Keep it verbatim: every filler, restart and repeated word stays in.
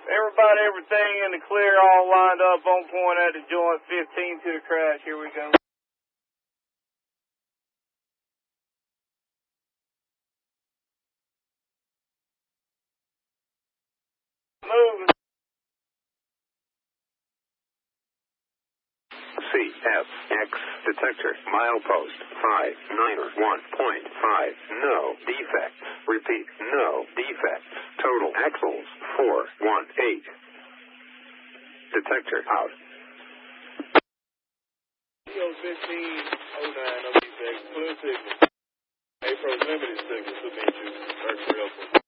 Everybody, everything in the clear, all lined up on point at the joint, fifteen to the crash. Here we go. Moving. C F X detector, milepost five nine one point five, no defects. Repeat, no defects. Total axles four one eight. Detector out. T O fifteen oh nine, no defects. Clear signal. Approach limited signal to meet you. Search for help.